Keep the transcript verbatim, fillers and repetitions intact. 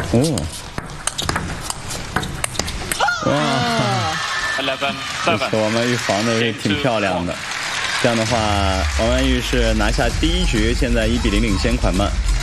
哦，哇，这次王曼玉防的是挺漂亮的。这样的话，王曼玉是拿下第一局，现在一比零领先款曼。